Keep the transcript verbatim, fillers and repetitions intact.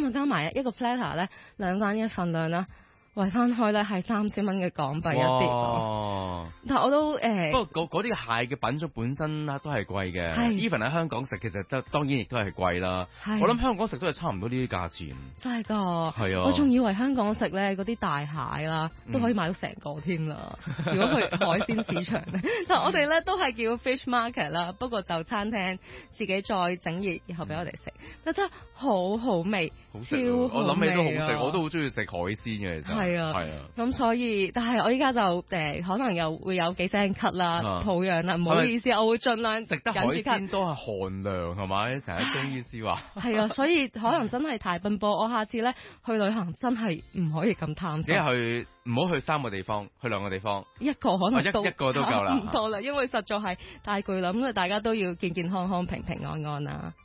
再加埋一個 platter 咧，兩個人嘅份量啦。圍翻開咧係三千蚊嘅港幣一碟咯，但係我都誒，呃、 不過嗰啲蟹嘅品種本身啦都係貴嘅，even 喺香港食其實都當然亦都係貴啦。我諗香港食都係差唔多呢啲價錢。真係㗎，係啊！我仲以為香港食咧嗰啲大蟹啦都可以買到成個添啦。嗯、如果去海鮮市場咧，但係我哋咧都係叫 fish market 啦，不過就餐廳自己再整熱，然後俾我哋食，但真係好好味，好食超好味。我諗起都好食，我都好中意食海鮮嘅其實。係啊，係啊，咁所以，但係我依家就誒、呃，可能又會有幾聲咳啦，抱恙啦，唔好意思，我會盡量食得海鮮都係寒涼係咪？成日中醫師話係啊，所以可能真係太奔波，我下次咧去旅行真係唔可以咁貪心， 只係去唔好去三個地方，去兩個地方， 一個可能都一一個都夠啦， 唔多啦，因為實在係太攰啦，咁啊大家都要健健康康、平平安安啦。